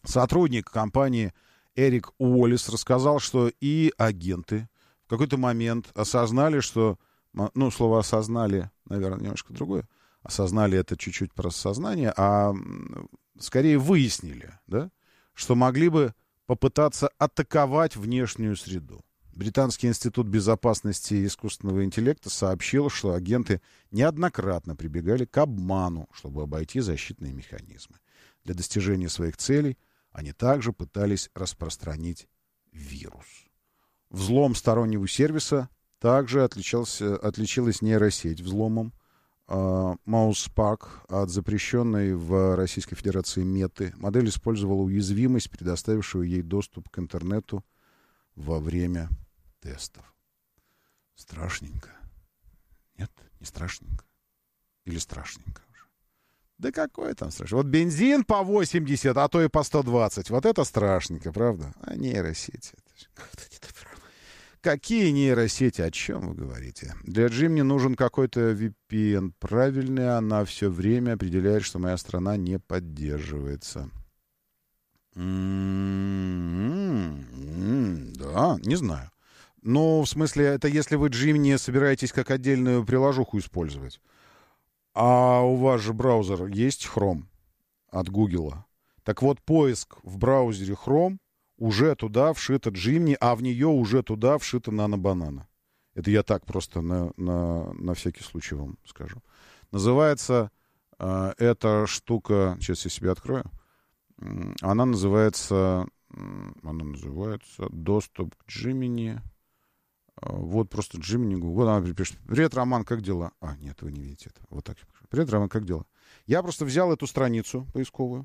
Сотрудник компании Эрик Уоллес рассказал, что и агенты в какой-то момент осознали, что, ну, слово «осознали», наверное, немножко другое. Осознали — это чуть-чуть про сознание, а скорее выяснили, да, что могли бы попытаться атаковать внешнюю среду. Британский институт безопасности и искусственного интеллекта сообщил, что агенты неоднократно прибегали к обману, чтобы обойти защитные механизмы. Для достижения своих целей они также пытались распространить вирус. Взлом стороннего сервиса также отличилась нейросеть взломом MouseSpark от запрещенной в Российской Федерации меты. Модель использовала уязвимость, предоставившую ей доступ к интернету во время тестов. Страшненько. Нет, не страшненько. Или страшненько уже. Да какое там страшно. Вот бензин по 80, а то и по 120. Вот это страшненько, правда? А нейросети. Какие нейросети? О чем вы говорите? Для Джимни нужен какой-то VPN. Правильный, она все время определяет, что моя страна не поддерживается. Да, не знаю. Ну, в смысле, это если вы Джимни собираетесь как отдельную приложуху использовать. А у вас же браузер есть Chrome от Гугла. Так вот, поиск в браузере Chrome уже туда вшита Джимни, а в нее уже туда вшита нано-банана. Это я так просто на всякий случай вам скажу. Называется эта штука... Сейчас я себе открою. Она называется «Доступ к Джимини». Вот просто Джимини Google. Вот она пишет: «Привет, Роман, как дела?» А, нет, вы не видите это. Вот так. «Привет, Роман, как дела?» Я просто взял эту страницу поисковую,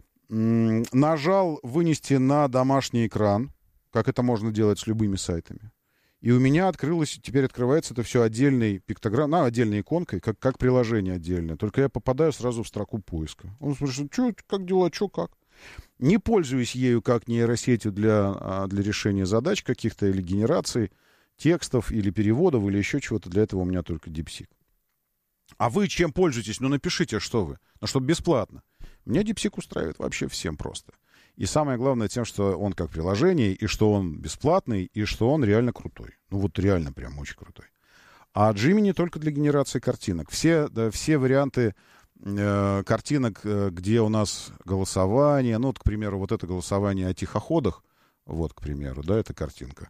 нажал «Вынести на домашний экран», как это можно делать с любыми сайтами. И у меня открылось, теперь открывается это все отдельной пиктограммой, отдельной иконкой, как приложение отдельное. Только я попадаю сразу в строку поиска. Он спрашивает: что, как дела, что, как? Не пользуюсь ею как нейросетью для решения задач каких-то или генерации текстов, или переводов, или еще чего-то. Для этого у меня только DeepSeek. А вы чем пользуетесь? Ну, напишите, что вы. Ну, чтобы бесплатно. Меня DeepSeek устраивает вообще всем просто. И самое главное тем, что он как приложение, и что он бесплатный, и что он реально крутой. Ну, вот реально прям очень крутой. А Gemini только для генерации картинок. Все варианты картинок, где у нас голосование, ну, вот, к примеру, вот это голосование о тихоходах, вот, к примеру, да, эта картинка,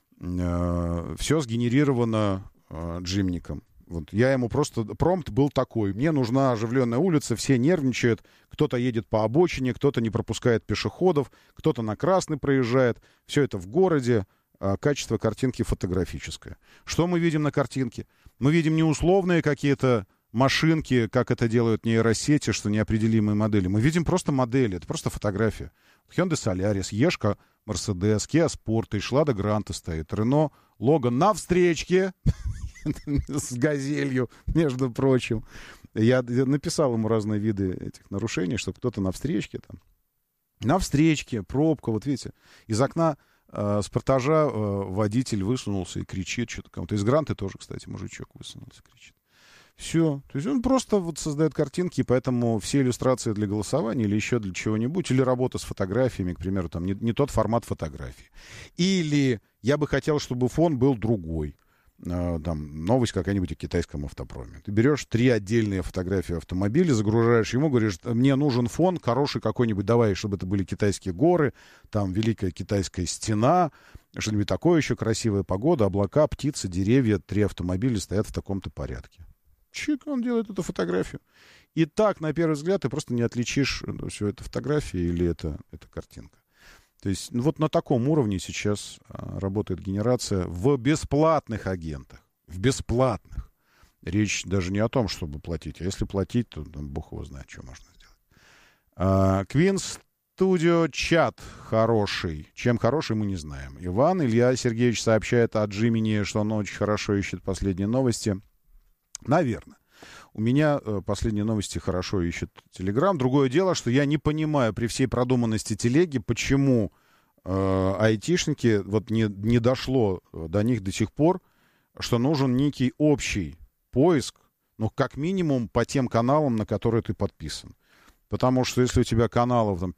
все сгенерировано Джимником. Вот, я ему просто... Промпт был такой: мне нужна оживленная улица, все нервничают, кто-то едет по обочине, кто-то не пропускает пешеходов, кто-то на красный проезжает. Все это в городе, качество картинки фотографическое. Что мы видим на картинке? Мы видим не условные какие-то машинки, как это делают нейросети, что неопределимые модели. Мы видим просто модели, это просто фотография. Hyundai Solaris, Ешка, Mercedes, Kia Sport, и Lada Granta стоит, Renault, Logan на встречке с газелью, между прочим. Я написал ему разные виды этих нарушений, что кто-то на встречке там. На встречке, пробка, вот видите, из окна Спортажа водитель высунулся и кричит что-то кому-то. Из Гранты тоже, кстати, мужичок высунулся, кричит. Все. То есть он просто вот создает картинки, и поэтому все иллюстрации для голосования или еще для чего-нибудь, или работа с фотографиями, к примеру, там не тот формат фотографии. Или я бы хотел, чтобы фон был другой. Там новость какая-нибудь о китайском автопроме. Ты берешь 3 отдельные фотографии автомобиля, загружаешь ему, говоришь: мне нужен фон хороший какой-нибудь, давай, чтобы это были китайские горы, там Великая Китайская стена, что-нибудь такое еще, красивая погода, облака, птицы, деревья, 3 автомобиля стоят в таком-то порядке. Чик, он делает эту фотографию. И так, на первый взгляд, ты просто не отличишь, все это фотография или это картинка. То есть вот на таком уровне сейчас работает генерация в бесплатных агентах. В бесплатных. Речь даже не о том, чтобы платить. А если платить, то там, бог его знает, что можно сделать. Queen Studio Chat хороший. Чем хороший, мы не знаем. Иван Илья Сергеевич сообщает о Джимини, что он очень хорошо ищет последние новости. Наверное. У меня последние новости хорошо ищет Телеграм. Другое дело, что я не понимаю при всей продуманности телеги, почему айтишники, вот не дошло до них до сих пор, что нужен некий общий поиск, ну, как минимум, по тем каналам, на которые ты подписан. Потому что если у тебя каналов там